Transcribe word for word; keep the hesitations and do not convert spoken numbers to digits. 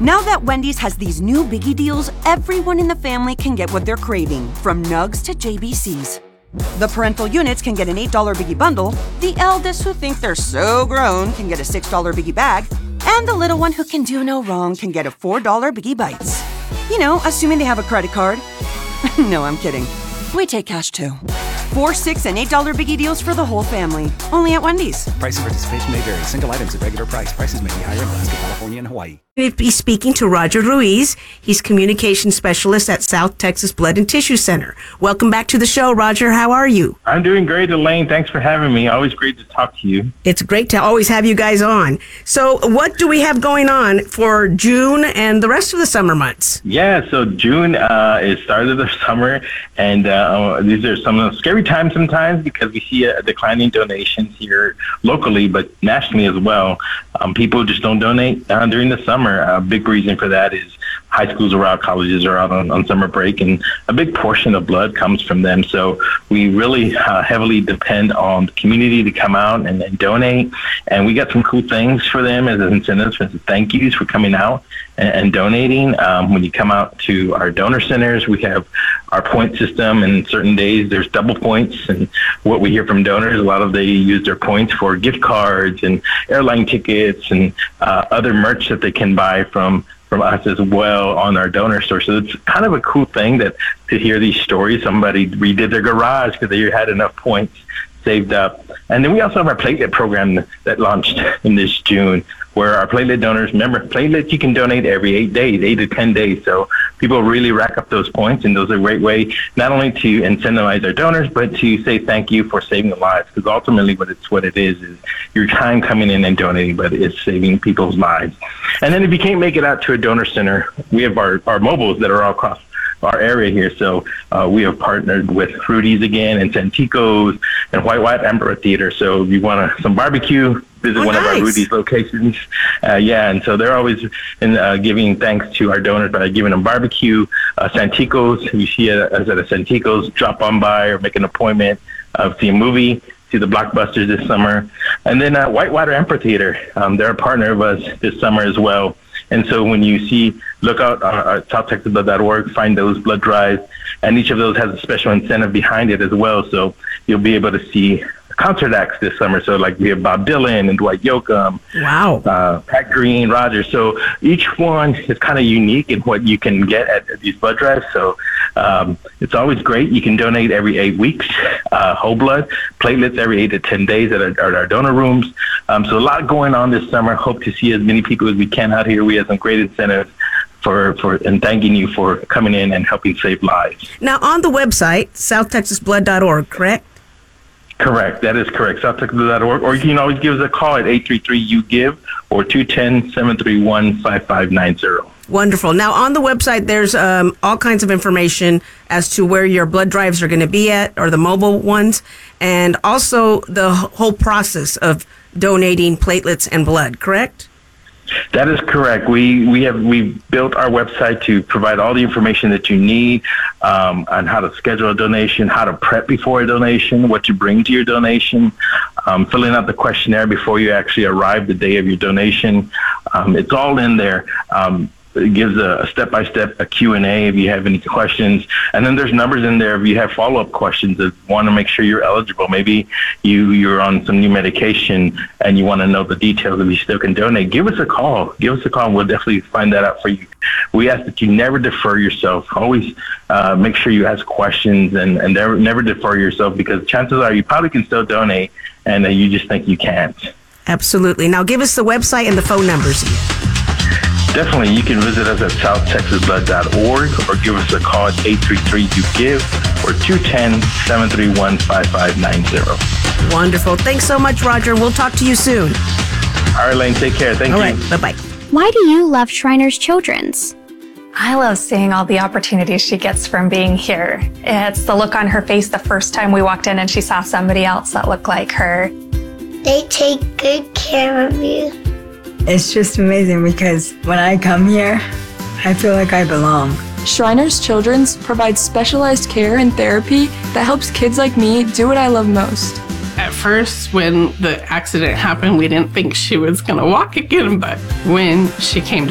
Now that Wendy's has these new biggie deals, everyone in the family can get what they're craving, from nugs to J B Cs. The parental units can get an eight dollar biggie bundle, the eldest who think they're so grown can get a six dollar biggie bag, and the little one who can do no wrong can get a four dollar biggie bites. You know, assuming they have a credit card. No, I'm kidding. We take cash too. Four, six, and eight dollar biggie deals for the whole family. Only at Wendy's. Price and participation may vary. Single items at regular price. Prices may be higher in Alaska, California, and Hawaii. We'll be speaking to Roger Ruiz. He's communication specialist at South Texas Blood and Tissue Center. Welcome back to the show, Roger. How are you? I'm doing great, Elaine. Thanks for having me. Always great to talk to you. It's great to always have you guys on. So what do we have going on for June and the rest of the summer months? Yeah, so June uh, is start of the summer, and uh, these are some of the scary times sometimes because we see a declining donations here locally, but nationally as well. Um, people just don't donate uh, during the summer. A big reason for that is high schools are out, colleges are out on, on summer break, and a big portion of blood comes from them. So we really uh, heavily depend on the community to come out and, and donate. And we got some cool things for them as incentives, for thank yous for coming out and, and donating. Um, when you come out to our donor centers, we have our point system, and certain days there's double points. And what we hear from donors, a lot of they use their points for gift cards and airline tickets and uh, other merch that they can buy from from us as well on our donor store. So it's kind of a cool thing that to hear these stories. Somebody redid their garage because they had enough points saved up. And then we also have our platelet program that launched in this June, where our platelet donors, remember, platelets you can donate every eight days, eight to ten days. So people really rack up those points, and those are a great way not only to incentivize our donors, but to say thank you for saving lives. Because ultimately what it's what it is, is your time coming in and donating, but it's saving people's lives. And then if you can't make it out to a donor center, we have our, our mobiles that are all across our area here. So uh, we have partnered with Fruities again and Santikos and White White Amphitheater. So if you want some barbecue, visit oh, one nice. of our Rudy's locations. Uh, yeah, and so they're always in, uh, giving thanks to our donors by giving them barbecue. Uh, Santikos, if you see us at a Santikos, drop on by or make an appointment, uh, see a movie, see the blockbusters this summer. And then uh, Whitewater Amphitheater, um, they're a partner of us this summer as well. And so when you see, look out uh, at south texas blood dot org, find those blood drives, and each of those has a special incentive behind it as well. So you'll be able to see concert acts this summer. So like we have Bob Dylan and Dwight Yoakam. Wow. Uh, Pat Green, Rogers. So each one is kind of unique in what you can get at, at these blood drives. So um, it's always great. You can donate every eight weeks, uh, whole blood, platelets every eight to ten days at our, at our donor rooms. Um, so a lot going on this summer. Hope to see as many people as we can out here. We have some great incentives for, for and thanking you for coming in and helping save lives. Now on the website, south texas blood dot org, correct? Correct. That is correct. south texas blood dot org. Or you can always give us a call at eight three three, U G I V or two one zero, seven three one, five five nine zero. Wonderful. Now, on the website, there's um, all kinds of information as to where your blood drives are going to be at, or the mobile ones, and also the whole process of donating platelets and blood, correct? That is correct. We we have we built our website to provide all the information that you need um, on how to schedule a donation, how to prep before a donation, what to bring to your donation, um, filling out the questionnaire before you actually arrive the day of your donation. Um, it's all in there. Um, It gives a, a step-by-step, a Q and A if you have any questions. And then there's numbers in there if you have follow-up questions that want to make sure you're eligible. Maybe you, you're on some new medication and you want to know the details if you still can donate. Give us a call. Give us a call and we'll definitely find that out for you. We ask that you never defer yourself. Always uh, make sure you ask questions and, and never, never defer yourself, because chances are you probably can still donate and uh, you just think you can't. Absolutely. Now give us the website and the phone numbers. Definitely, you can visit us at south texas blood dot org or give us a call at eight three three, U G I V or two one zero, seven three one, five five nine zero. Wonderful. Thanks so much, Roger. We'll talk to you soon. All right, Lane, take care. Thank all you. All right, bye-bye. Why do you love Shriners Children's? I love seeing all the opportunities she gets from being here. It's the look on her face the first time we walked in and she saw somebody else that looked like her. They take good care of you. It's just amazing because when I come here, I feel like I belong. Shriners Children's provides specialized care and therapy that helps kids like me do what I love most. At first, when the accident happened, we didn't think she was going to walk again, but when she came to